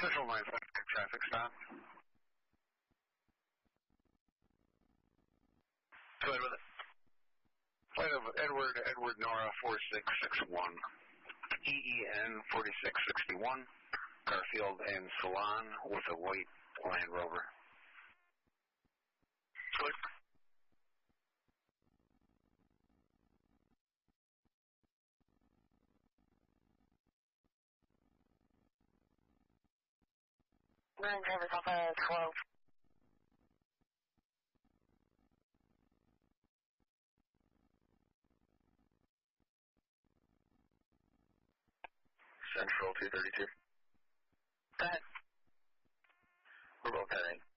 Central 95 traffic stop. Go ahead with it. Flight of Edward Nora 4661. EEN 4661. Garfield and Salon with a white Land Rover. Good. Running drivers Alpha 12. Central 232. Go ahead. We're both heading